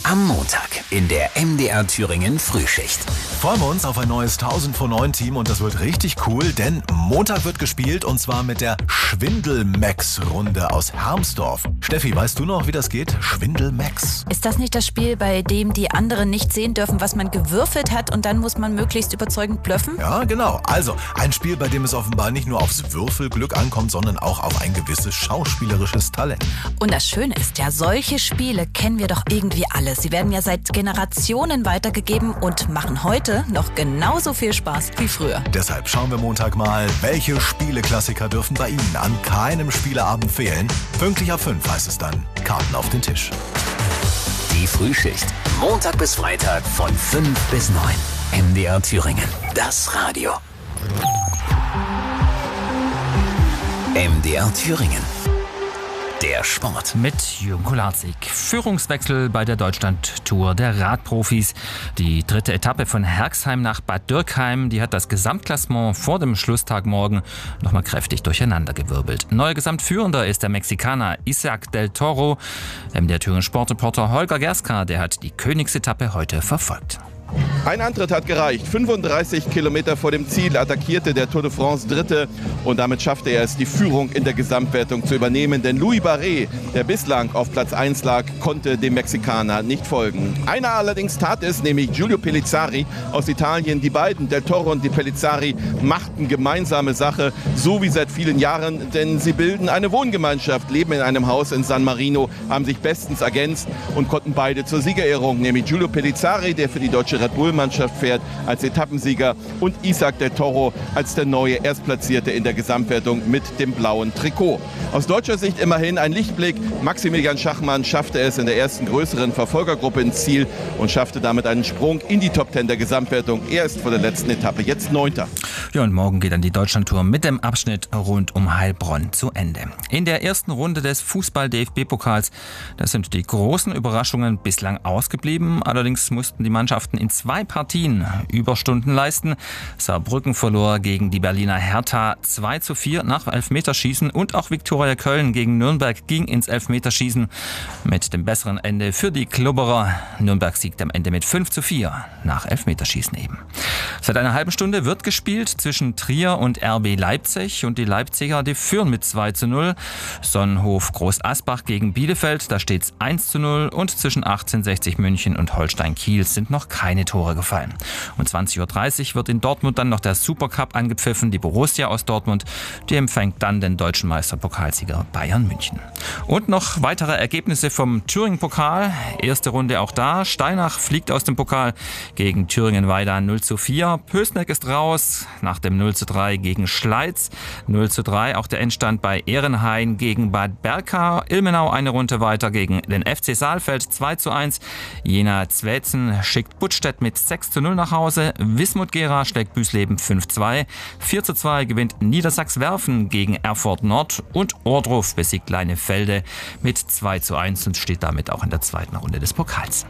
Am Montag in der MDR Thüringen Frühschicht. Freuen wir uns auf ein neues 1000 vor 9 Team und das wird richtig cool, denn Montag wird gespielt und zwar mit der Schwindel-Max-Runde aus Hermsdorf. Steffi, weißt du noch, wie das geht? Schwindel-Max. Ist das nicht das Spiel, bei dem die anderen nicht sehen dürfen, was man gewürfelt hat und dann muss man möglichst überzeugend blöffen? Ja, genau. Also ein Spiel, bei dem es offenbar nicht nur aufs Würfelglück ankommt, sondern auch auf ein gewisses schauspielerisches Talent. Und das Schöne ist ja, solche Spiele kennen wir doch irgendwie alle. Sie werden ja seit Generationen weitergegeben und machen heute noch genauso viel Spaß wie früher. Deshalb schauen wir Montag mal, welche Spieleklassiker dürfen bei Ihnen an keinem Spieleabend fehlen. Pünktlich ab 5 heißt es dann, Karten auf den Tisch. Die Frühschicht. Montag bis Freitag von 5 bis 9. MDR Thüringen. Das Radio. MDR Thüringen. Der Sport. Mit Jürgen Kolarzig. Führungswechsel bei der Deutschlandtour der Radprofis. Die dritte Etappe von Herxheim nach Bad Dürkheim, die hat das Gesamtklassement vor dem Schlusstag morgen nochmal kräftig durcheinandergewirbelt. Neuer Gesamtführender ist der Mexikaner Isaac del Toro. Der Thüringen Sportreporter Holger Gerska, der hat die Königsetappe heute verfolgt. Ein Antritt hat gereicht. 35 Kilometer vor dem Ziel attackierte der Tour de France Dritte und damit schaffte er es, die Führung in der Gesamtwertung zu übernehmen. Denn Louis Barret, der bislang auf Platz 1 lag, konnte dem Mexikaner nicht folgen. Einer allerdings tat es, nämlich Giulio Pellizzari aus Italien. Die beiden, Del Toro und die Pellizzari, machten gemeinsame Sache, so wie seit vielen Jahren, denn sie bilden eine Wohngemeinschaft, leben in einem Haus in San Marino, haben sich bestens ergänzt und konnten beide zur Siegerehrung, nämlich Giulio Pellizzari, der für die deutsche Red Bull-Mannschaft fährt, als Etappensieger und Isaac del Toro als der neue Erstplatzierte in der Gesamtwertung mit dem blauen Trikot. Aus deutscher Sicht immerhin ein Lichtblick. Maximilian Schachmann schaffte es in der ersten größeren Verfolgergruppe ins Ziel und schaffte damit einen Sprung in die Top 10 der Gesamtwertung. Er ist vor der letzten Etappe jetzt 9. Ja, und morgen geht dann die Deutschlandtour mit dem Abschnitt rund um Heilbronn zu Ende. In der ersten Runde des Fußball-DFB-Pokals, da sind die großen Überraschungen bislang ausgeblieben. Allerdings mussten die Mannschaften in 2 Partien Überstunden leisten. Saarbrücken verlor gegen die Berliner Hertha 2:4 nach Elfmeterschießen und auch Viktoria Köln gegen Nürnberg ging ins Elfmeterschießen mit dem besseren Ende für die Klubberer. Nürnberg siegt am Ende mit 5:4 nach Elfmeterschießen eben. Seit einer halben Stunde wird gespielt zwischen Trier und RB Leipzig und die Leipziger, die führen mit 2:0. Sonnenhof Groß Asbach gegen Bielefeld, da steht's 1:0 und zwischen 1860 München und Holstein Kiel sind noch keine Tore gefallen. Um 20:30 Uhr wird in Dortmund dann noch der Supercup angepfiffen. Die Borussia aus Dortmund, die empfängt dann den deutschen Meisterpokalsieger Bayern München. Und noch weitere Ergebnisse vom Thüringen-Pokal. Erste Runde auch da. Steinach fliegt aus dem Pokal gegen Thüringen-Weida 0:4. Pößneck ist raus nach dem 0:3 gegen Schleiz. 0:3 auch der Endstand bei Ehrenhain gegen Bad Berka. Ilmenau eine Runde weiter gegen den FC Saalfeld 2:1. Jena Zweitzen schickt Buttstedt mit 6:0 nach Hause. Wismut-Gera schlägt Büsleben 5:2. 4:2 gewinnt Niedersachs-Werfen gegen Erfurt Nord und Ohrdruf besiegt Leinefelde mit 2:1 und steht damit auch in der zweiten Runde des Pokals.